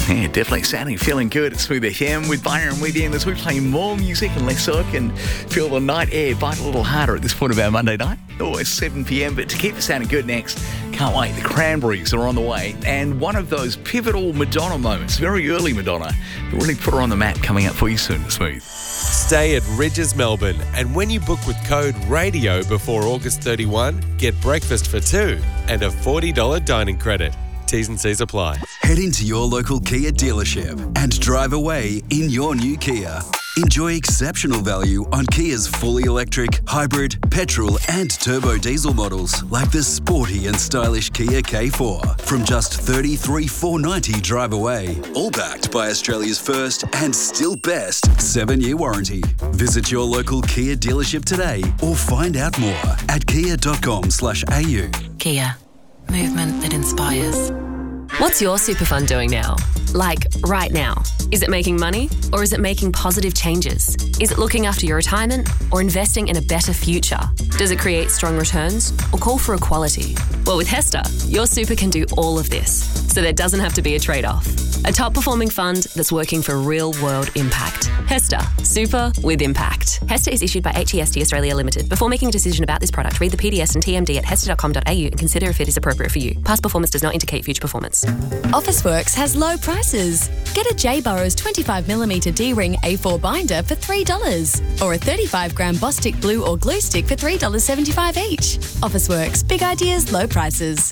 Yeah, definitely sounding, feeling good. It's Smooth FM with Byron with you. And as we play more music and less so, I can feel the night air bite a little harder at this point of our Monday night. Always 7 p.m. But to keep it sounding good next, can't wait. The Cranberries are on the way. And one of those pivotal Madonna moments, very early Madonna, that really put her on the map, coming up for you soon, Smooth. Stay at Ridges Melbourne, and when you book with code RADIO before August 31, get breakfast for two and a $40 dining credit. T's and C's apply. Head into your local Kia dealership and drive away in your new Kia. Enjoy exceptional value on Kia's fully electric, hybrid, petrol and turbo diesel models like the sporty and stylish Kia K4 from just $33,490 drive away. All backed by Australia's first and still best 7-year warranty. Visit your local Kia dealership today or find out more at kia.com/au. Kia. Movement that inspires. What's your super fund doing now? Like, right now. Is it making money or is it making positive changes? Is it looking after your retirement or investing in a better future? Does it create strong returns or call for equality? Well, with HESTA, your super can do all of this, so there doesn't have to be a trade-off. A top-performing fund that's working for real-world impact. HESTA. Super with impact. HESTA is issued by HEST Australia Limited. Before making a decision about this product, read the PDS and TMD at hesta.com.au and consider if it is appropriate for you. Past performance does not indicate future performance. Officeworks has low prices. Get a J. Burrows 25mm D-ring A4 binder for $3 or a 35-gram Bostik glue or glue stick for $3.75 each. Officeworks. Big ideas, low prices.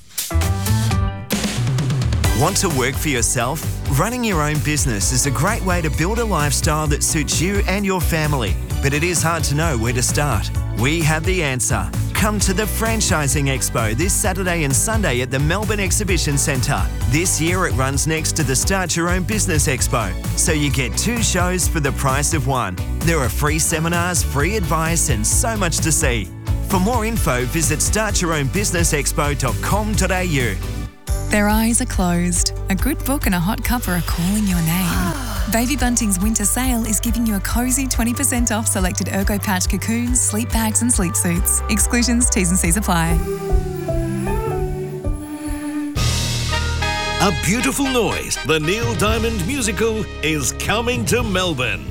Want to work for yourself? Running your own business is a great way to build a lifestyle that suits you and your family. But it is hard to know where to start. We have the answer. Come to the Franchising Expo this Saturday and Sunday at the Melbourne Exhibition Centre. This year it runs next to the Start Your Own Business Expo, so you get 2 shows for the price of 1. There are free seminars, free advice and so much to see. For more info, visit startyourownbusinessexpo.com.au. Their eyes are closed. A good book and a hot cuppa are calling your name. Baby Bunting's winter sale is giving you a cosy 20% off selected Ergo Pouch cocoons, sleep bags and sleep suits. Exclusions, T's and C's apply. A Beautiful Noise, the Neil Diamond musical, is coming to Melbourne.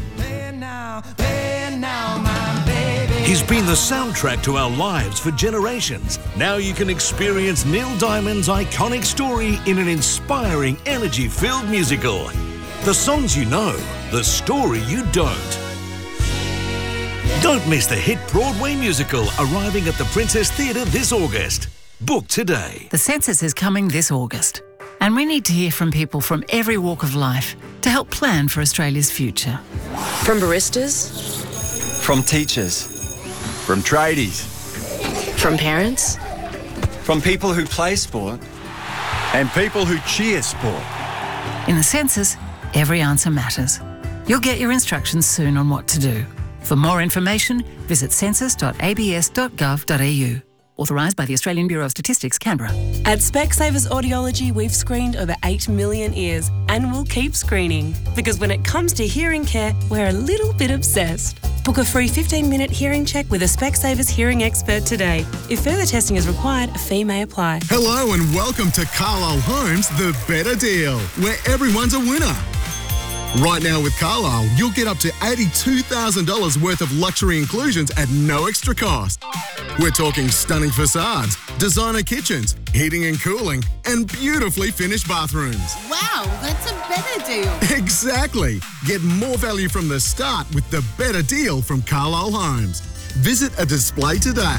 He's been the soundtrack to our lives for generations. Now you can experience Neil Diamond's iconic story in an inspiring, energy-filled musical. The songs you know, the story you don't. Don't miss the hit Broadway musical arriving at the Princess Theatre this August. Book today. The census is coming this August, and we need to hear from people from every walk of life to help plan for Australia's future. From baristas, From teachers. From tradies. from parents, From people who play sport. And people who cheer sport. In the census, every answer matters. You'll get your instructions soon on what to do. For more information, visit census.abs.gov.au. Authorised by the Australian Bureau of Statistics, Canberra. At Specsavers Audiology, we've screened over 8 million ears and we'll keep screening. Because when it comes to hearing care, we're a little bit obsessed. Book a free 15-minute hearing check with a Specsavers hearing expert today. If further testing is required, a fee may apply. Hello and welcome to Carlisle Homes, the better deal, where everyone's a winner. Right now with Carlisle, you'll get up to $82,000 worth of luxury inclusions at no extra cost. We're talking stunning facades, designer kitchens, heating and cooling, and beautifully finished bathrooms. Wow, that's a better deal. Exactly. Get more value from the start with the better deal from Carlisle Homes. Visit a display today.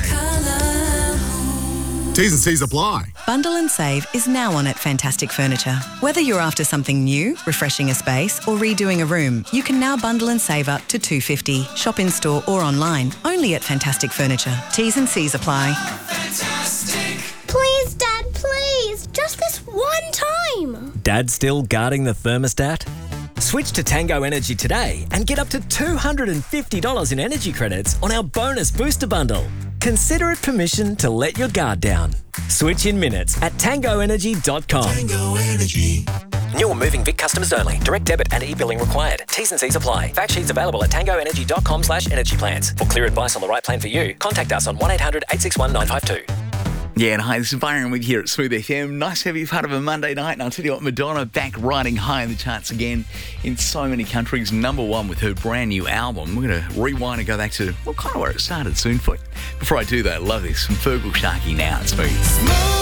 T's and C's apply. Bundle and save is now on at Fantastic Furniture. Whether you're after something new, refreshing a space or redoing a room, you can now bundle and save up to $250. Shop in store or online, only at Fantastic Furniture. T's and C's apply. Fantastic. Please, Dad, please. Just this one time. Dad still guarding the thermostat? Switch to Tango Energy today and get up to $250 in energy credits on our bonus booster bundle. Consider it permission to let your guard down. Switch in minutes at tangoenergy.com. Tango Energy. New or moving Vic customers only. Direct debit and e-billing required. T's and C's apply. Fact sheets available at tangoenergy.com/energy plans. For clear advice on the right plan for you, contact us on 1800 861 952. Yeah, and hi, this is Byron with you here at Smooth FM. Nice to have you part of a Monday night. And I'll tell you what, Madonna back riding high in the charts again in so many countries. #1 with her brand new album. We're going to rewind and go back to, well, kind of where it started soon for you. Before I do that, love this from Fergal Sharkey now at Smooth.